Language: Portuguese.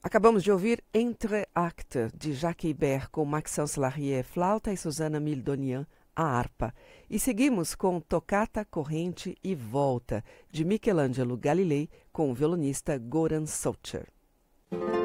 Acabamos de ouvir Entre Actes, de Jacques Ibert, com Maxence Larrier, flauta, e Susana Mildonian, a harpa. E seguimos com Toccata, Corrente e Volta, de Michelangelo Galilei, com o violonista Goran Socher.